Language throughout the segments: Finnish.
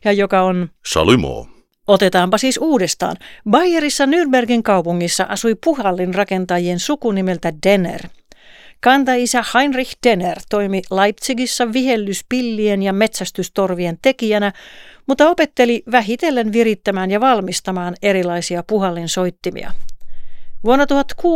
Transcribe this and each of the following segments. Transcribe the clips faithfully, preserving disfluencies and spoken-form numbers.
ja joka on Chalumeau. Otetaanpa siis uudestaan. Bayerissa Nürnbergin kaupungissa asui puhallin rakentajien suku nimeltä Denner. Kantaisä Heinrich Denner toimi Leipzigissä vihellyspillien ja metsästystorvien tekijänä, mutta opetteli vähitellen virittämään ja valmistamaan erilaisia puhallinsoittimia. Vuonna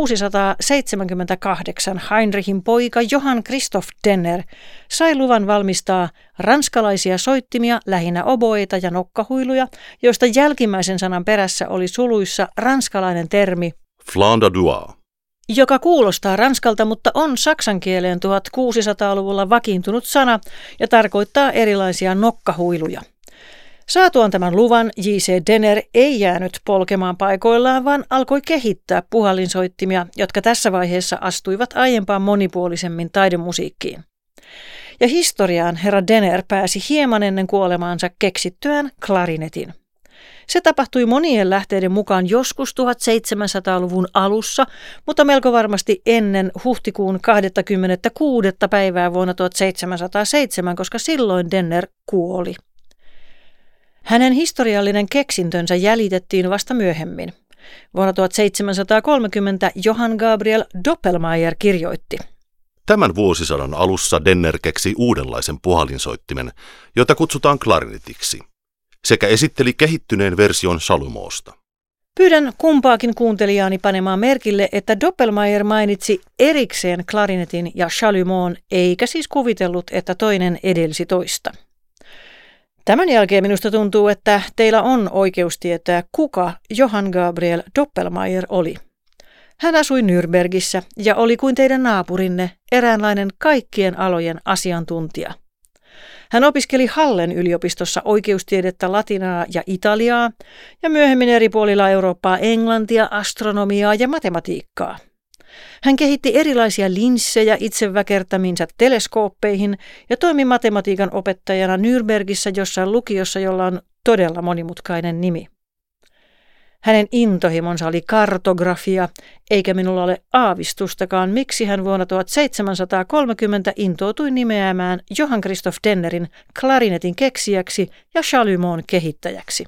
tuhatkuusisataaseitsemänkymmentäkahdeksan Heinrichin poika Johann Christoph Denner sai luvan valmistaa ranskalaisia soittimia, lähinnä oboeita ja nokkahuiluja, joista jälkimmäisen sanan perässä oli suluissa ranskalainen termi Flandadua, joka kuulostaa ranskalta, mutta on saksan kieleen tuhatkuusisataaluvulla vakiintunut sana ja tarkoittaa erilaisia nokkahuiluja. Saatuaan tämän luvan J C Denner ei jäänyt polkemaan paikoillaan, vaan alkoi kehittää puhallinsoittimia, jotka tässä vaiheessa astuivat aiempaa monipuolisemmin taidemusiikkiin. Ja historiaan herra Denner pääsi hieman ennen kuolemaansa keksittyään klarinetin. Se tapahtui monien lähteiden mukaan joskus tuhatseitsemänsataaluvun alussa, mutta melko varmasti ennen huhtikuun kahdeskymmeneskuudes päivää vuonna tuhatseitsemänsataaseitsemän, koska silloin Denner kuoli. Hänen historiallinen keksintönsä jäljitettiin vasta myöhemmin. Vuonna tuhatseitsemänsataakolmekymmentä Johann Gabriel Doppelmayr kirjoitti: Tämän vuosisadan alussa Denner keksi uudenlaisen puhallinsoittimen, jota kutsutaan klarinetiksi, sekä esitteli kehittyneen version Chalumeausta. Pyydän kumpaakin kuuntelijaani panemaan merkille, että Doppelmayr mainitsi erikseen klarinetin ja Chalumeaun, eikä siis kuvitellut, että toinen edelsi toista. Tämän jälkeen minusta tuntuu, että teillä on oikeus tietää, kuka Johann Gabriel Doppelmayr oli. Hän asui Nürnbergissä ja oli kuin teidän naapurinne, eräänlainen kaikkien alojen asiantuntija. Hän opiskeli Hallen yliopistossa oikeustiedettä, latinaa ja italiaa ja myöhemmin eri puolilla Eurooppaa englantia, astronomiaa ja matematiikkaa. Hän kehitti erilaisia linssejä itse väkertämiinsä teleskooppeihin ja toimi matematiikan opettajana Nürnbergissä jossain lukiossa, jolla on todella monimutkainen nimi. Hänen intohimonsa oli kartografia, eikä minulla ole aavistustakaan, miksi hän vuonna tuhatseitsemänsataakolmekymmentä intoutui nimeämään Johann Christoph Dennerin klarinetin keksijäksi ja Chalumeaun kehittäjäksi.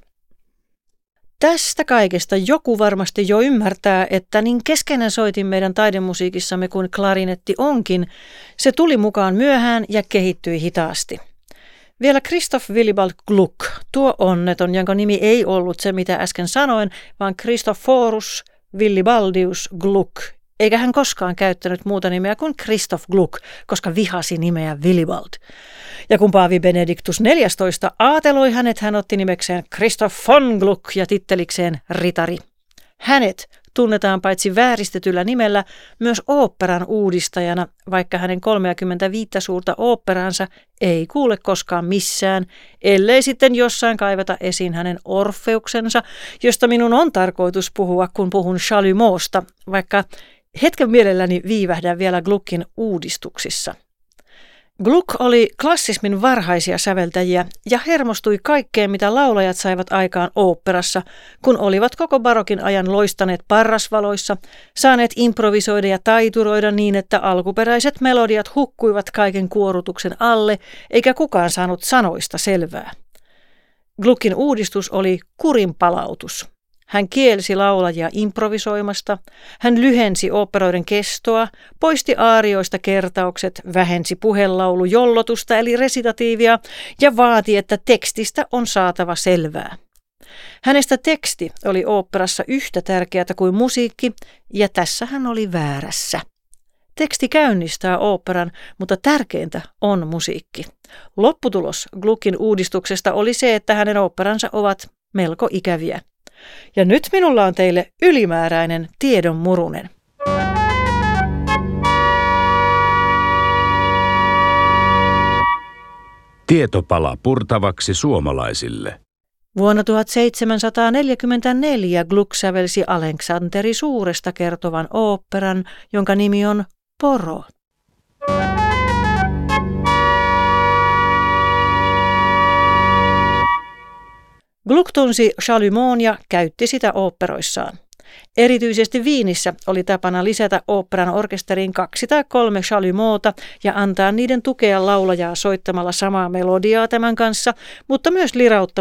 Tästä kaikesta joku varmasti jo ymmärtää, että niin keskeinen soitin meidän taidemusiikissamme kuin klarinetti onkin, se tuli mukaan myöhään ja kehittyi hitaasti. Vielä Christoph Willibald Gluck, tuo onneton, jonka nimi ei ollut se, mitä äsken sanoin, vaan Christophorus Willibaldius Gluck, eikä hän koskaan käyttänyt muuta nimeä kuin Christoph Gluck, koska vihasi nimeä Willibald. Ja kun Paavi Benedictus neljästoista aateloi hänet, hän otti nimekseen Christoph von Gluck ja tittelikseen ritari. Hänet tunnetaan paitsi vääristetyllä nimellä myös oopperan uudistajana, vaikka hänen kolmekymmentäviisi suurta oopperaansa ei kuule koskaan missään, ellei sitten jossain kaivata esiin hänen Orfeuksensa, josta minun on tarkoitus puhua, kun puhun Chalumeausta, vaikka hetken mielelläni viivähdän vielä Gluckin uudistuksissa. Gluck oli klassismin varhaisia säveltäjiä ja hermostui kaikkeen, mitä laulajat saivat aikaan oopperassa, kun olivat koko barokin ajan loistaneet parrasvaloissa, saaneet improvisoida ja taituroida niin, että alkuperäiset melodiat hukkuivat kaiken kuorutuksen alle, eikä kukaan saanut sanoista selvää. Gluckin uudistus oli kurinpalautus. Hän kielsi laulajia improvisoimasta, hän lyhensi oopperoiden kestoa, poisti aarioista kertaukset, vähensi puhelaulujollotusta eli resitatiivia ja vaati, että tekstistä on saatava selvää. Hänestä teksti oli oopperassa yhtä tärkeää kuin musiikki, ja tässä hän oli väärässä. Teksti käynnistää oopperan, mutta tärkeintä on musiikki. Lopputulos Gluckin uudistuksesta oli se, että hänen oopperansa ovat melko ikäviä. Ja nyt minulla on teille ylimääräinen tiedon murunen. Tietopala purtavaksi suomalaisille. Vuonna tuhatseitsemänsataaneljäkymmentäneljä Gluck sävelsi Aleksanteri Suuresta kertovan oopperan, jonka nimi on Poro. Gluck tunsi Chalumeaun ja käytti sitä oopperoissaan. Erityisesti Viinissä oli tapana lisätä oopperan orkesteriin kaksi tai kolme Chalumeauta ja antaa niiden tukea laulajaa soittamalla samaa melodiaa tämän kanssa, mutta myös lirauttamalla